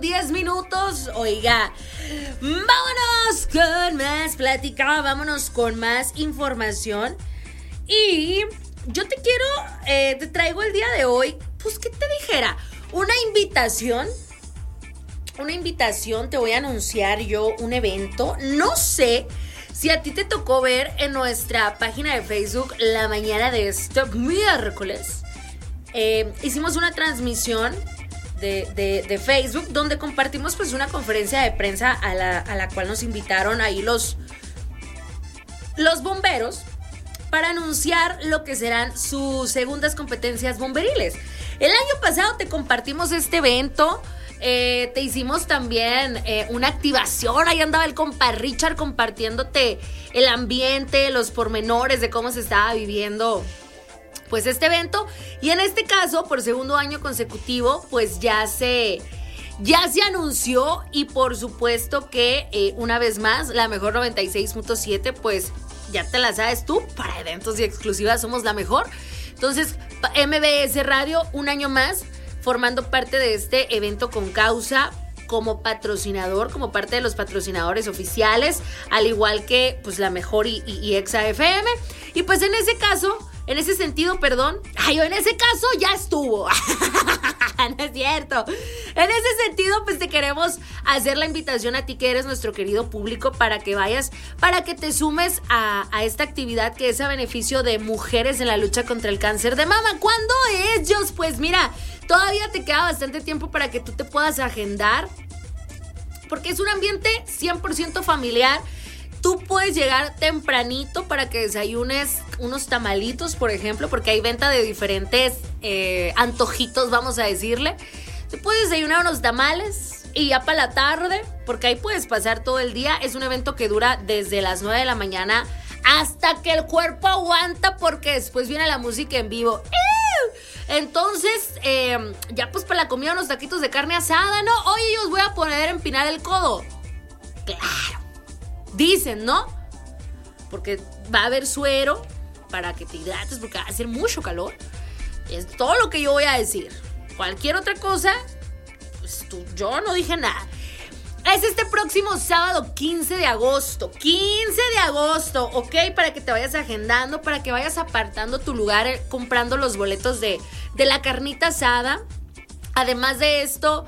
10 minutos. Oiga, vámonos con más plática, vámonos con más información. Y yo te traigo el día de hoy, pues, ¿qué te dijera? Una invitación, te voy a anunciar yo un evento. No sé si a ti te tocó ver en nuestra página de Facebook la mañana de este miércoles. Hicimos una transmisión de Facebook donde compartimos pues una conferencia de prensa a la cual nos invitaron ahí los bomberos para anunciar lo que serán sus segundas competencias bomberiles. El año pasado te compartimos este evento. Te hicimos también una activación. Ahí andaba el compa Richard compartiéndote el ambiente, los pormenores de cómo se estaba viviendo pues este evento. Y en este caso, por segundo año consecutivo, pues ya se anunció. Y por supuesto que una vez más, la mejor 96.7, pues ya te la sabes tú, para eventos y exclusivas somos la mejor. Entonces, MBS Radio, un año más formando parte de este evento con causa, como patrocinador, como parte de los patrocinadores oficiales, al igual que pues la mejor y Exa FM. Y pues en ese caso ya estuvo. No es cierto. En ese sentido, pues te queremos hacer la invitación a ti que eres nuestro querido público para que vayas, para que te sumes a esta actividad que es a beneficio de mujeres en la lucha contra el cáncer de mama. ¿Cuándo es, Jos? Pues mira, todavía te queda bastante tiempo para que tú te puedas agendar, porque es un ambiente 100% familiar. Tú puedes llegar tempranito para que desayunes unos tamalitos, por ejemplo, porque hay venta de diferentes antojitos, vamos a decirle. Te puedes desayunar unos tamales y ya para la tarde, porque ahí puedes pasar todo el día. Es un evento que dura desde las 9 de la mañana hasta que el cuerpo aguanta, porque después viene la música en vivo. Entonces, ya pues para la comida unos taquitos de carne asada, ¿no? Oye, yo os voy a poner a empinar el codo. Claro. Dicen, ¿no? Porque va a haber suero para que te hidrates, porque va a hacer mucho calor. Es todo lo que yo voy a decir. Cualquier otra cosa, pues yo no dije nada. Es este próximo sábado 15 de agosto. 15 de agosto, ¿ok? Para que te vayas agendando, para que vayas apartando tu lugar, comprando los boletos de la carnita asada. Además de esto,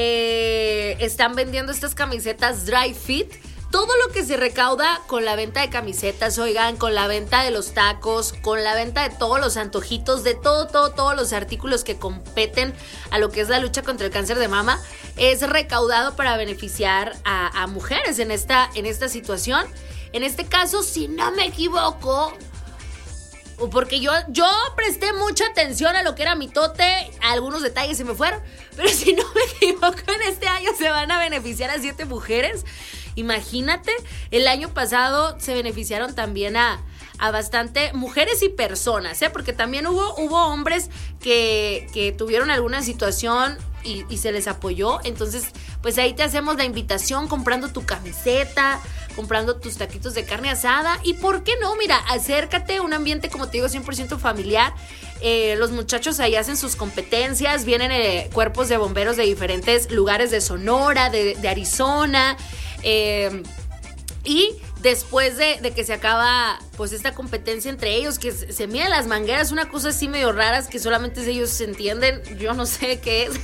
están vendiendo estas camisetas Dry Fit. Todo lo que se recauda con la venta de camisetas, oigan, con la venta de los tacos, con la venta de todos los antojitos, de todos los artículos que competen a lo que es la lucha contra el cáncer de mama, es recaudado para beneficiar a mujeres en esta situación. En este caso, si no me equivoco, porque yo presté mucha atención a lo que era mi tote, algunos detalles se me fueron, pero si no me equivoco, en este año se van a beneficiar a 7 mujeres. Imagínate, el año pasado se beneficiaron también a bastante mujeres y personas, porque también hubo hombres que tuvieron alguna situación y se les apoyó. Entonces, pues ahí te hacemos la invitación comprando tu camiseta, comprando tus taquitos de carne asada. Y ¿por qué no? Mira, acércate, un ambiente, como te digo, 100% familiar. Los muchachos ahí hacen sus competencias, vienen cuerpos de bomberos de diferentes lugares de Sonora, de Arizona. Y después de que se acaba pues esta competencia entre ellos, que se miden las mangueras, una cosa así medio raras que solamente ellos se entienden, yo no sé qué es.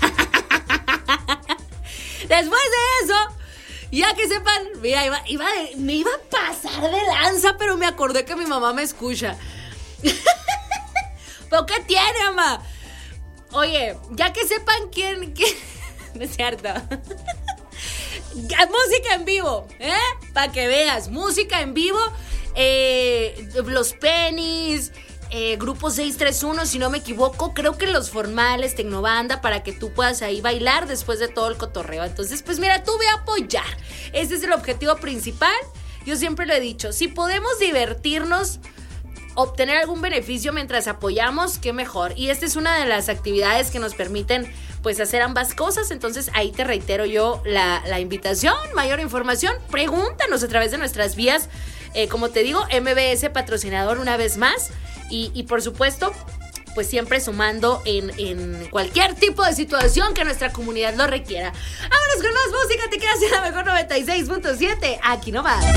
Después de eso, ya que sepan, mira, me iba a pasar de lanza, pero me acordé que mi mamá me escucha. ¿Pero qué tiene, mamá? Oye, ya que sepan quién... No es cierto. Música en vivo, para que veas, música en vivo, los Pennies, Grupo 631, si no me equivoco, creo que los formales, Tecnobanda, para que tú puedas ahí bailar después de todo el cotorreo. Entonces, pues mira, tú ve a apoyar, ese es el objetivo principal. Yo siempre lo he dicho, si podemos divertirnos, obtener algún beneficio mientras apoyamos, qué mejor. Y esta es una de las actividades que nos permiten pues hacer ambas cosas. Entonces ahí te reitero yo la invitación. Mayor información, pregúntanos a través de nuestras vías, como te digo, MBS patrocinador una vez más. Y por supuesto, pues siempre sumando en cualquier tipo de situación que nuestra comunidad lo requiera. Vámonos con más música, te quedas en la mejor 96.7, aquí nomás.